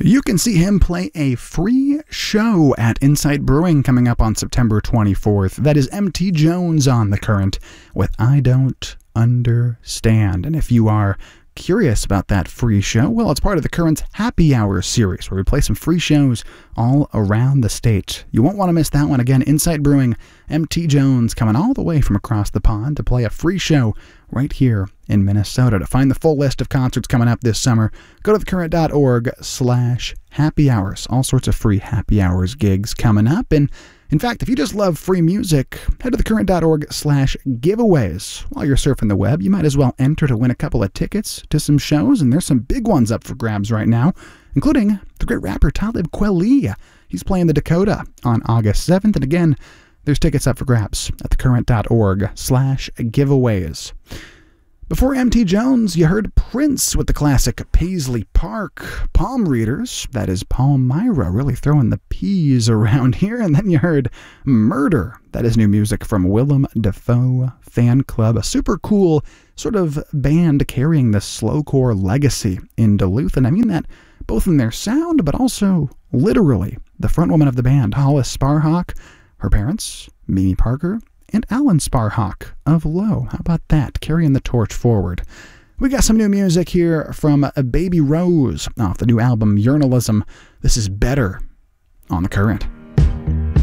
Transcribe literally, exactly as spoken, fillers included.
You can see him play a free show at Insight Brewing coming up on September twenty-fourth. That is M T Jones on The Current with I Don't Understand. And if you are curious about that free show, well, it's part of The Current's Happy Hour series, where we play some free shows all around the state. You won't want to miss that one. Again, Insight Brewing, M T Jones coming all the way from across the pond to play a free show right here in Minnesota. To find the full list of concerts coming up this summer, go to thecurrent.org slash happy hours. All sorts of free happy hours gigs coming up. And in fact, if you just love free music, head to thecurrent.org slash giveaways. While you're surfing the web, you might as well enter to win a couple of tickets to some shows, and there's some big ones up for grabs right now, including the great rapper Talib Kweli. He's playing the Dakota on August seventh, and again, there's tickets up for grabs at thecurrent.org slash giveaways. Before M T Jones, you heard Prince with the classic Paisley Park. Palm Readers, that is Palmyra, really throwing the P's around here. And then you heard Murder, that is new music from Willem Dafoe Fan Club, a super cool sort of band carrying the slowcore legacy in Duluth. And I mean that both in their sound, but also literally. The frontwoman of the band, Hollis Sparhawk, her parents, Mimi Parker, and Alan Sparhawk of Low. How about that? Carrying the torch forward. We got some new music here from Baby Rose off the new album Journalism. This is Better on The Current.